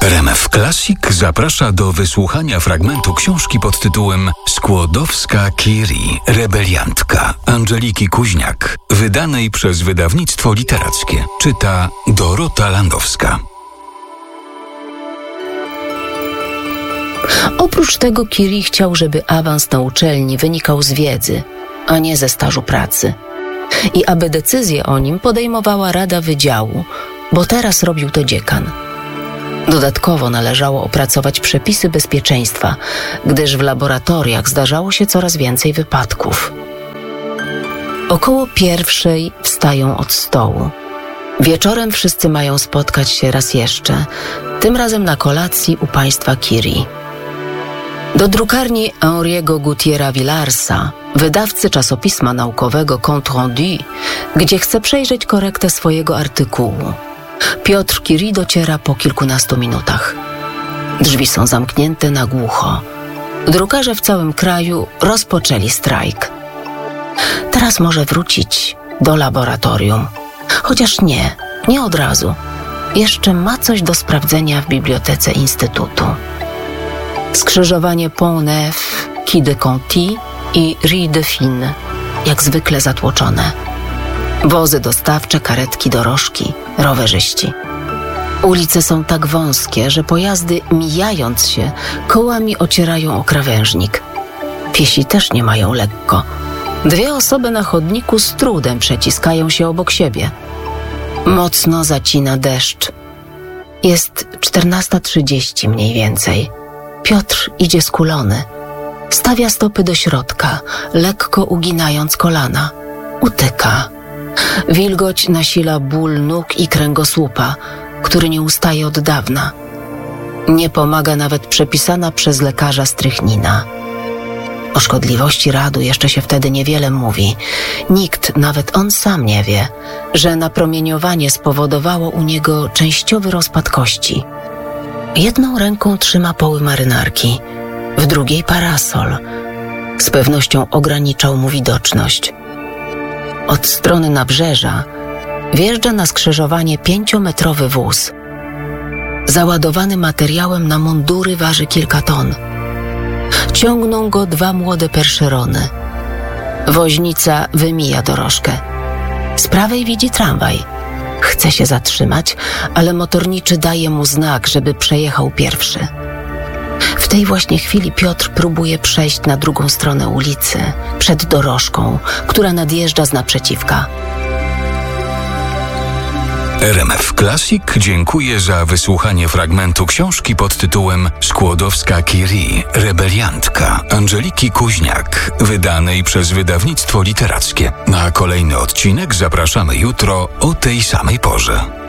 RMF Classic zaprasza do wysłuchania fragmentu książki pod tytułem Skłodowska-Curie, rebeliantka Angeliki Kuźniak, wydanej przez wydawnictwo literackie. Czyta Dorota Landowska. Oprócz tego Curie chciał, żeby awans na uczelni wynikał z wiedzy, a nie ze stażu pracy. I aby decyzję o nim podejmowała Rada Wydziału, bo teraz robił to dziekan. Dodatkowo należało opracować przepisy bezpieczeństwa, gdyż w laboratoriach zdarzało się coraz więcej wypadków. Około 1:00 wstają od stołu. Wieczorem wszyscy mają spotkać się raz jeszcze, tym razem na kolacji u państwa Curie. Do drukarni Henri'ego Gautiera Villarsa, wydawcy czasopisma naukowego Compte Rendu, gdzie chce przejrzeć korektę swojego artykułu. Piotr Curie dociera po kilkunastu minutach. Drzwi są zamknięte na głucho. Drukarze w całym kraju rozpoczęli strajk. Teraz może wrócić do laboratorium. Chociaż nie od razu. Jeszcze ma coś do sprawdzenia w bibliotece Instytutu. Skrzyżowanie Pont-Neuf, Quai de Conti i Rue de Fine, jak zwykle zatłoczone. Wozy dostawcze, karetki, dorożki, rowerzyści. Ulice są tak wąskie, że pojazdy, mijając się, kołami ocierają o krawężnik. Piesi też nie mają lekko. 2 osoby na chodniku z trudem przeciskają się obok siebie. Mocno zacina deszcz. Jest 14:30 mniej więcej. Piotr idzie skulony. Stawia stopy do środka, lekko uginając kolana. Utyka. Wilgoć nasila ból nóg i kręgosłupa, który nie ustaje od dawna. Nie pomaga nawet przepisana przez lekarza strychnina. O szkodliwości radu jeszcze się wtedy niewiele mówi. Nikt, nawet on sam nie wie, że napromieniowanie spowodowało u niego częściowy rozpad kości. Jedną ręką trzyma poły marynarki, w drugiej parasol. Z pewnością ograniczał mu widoczność. Od strony nabrzeża wjeżdża na skrzyżowanie 5-metrowy wóz. Załadowany materiałem na mundury waży kilka ton. Ciągną go 2 młode perszerony. Woźnica wymija dorożkę. Z prawej widzi tramwaj. Chce się zatrzymać, ale motorniczy daje mu znak, żeby przejechał pierwszy. W tej właśnie chwili Piotr próbuje przejść na drugą stronę ulicy, przed dorożką, która nadjeżdża z naprzeciwka. RMF Classic dziękuję za wysłuchanie fragmentu książki pod tytułem Skłodowska-Curie, rebeliantka Angeliki Kuźniak, wydanej przez wydawnictwo literackie. Na kolejny odcinek zapraszamy jutro o tej samej porze.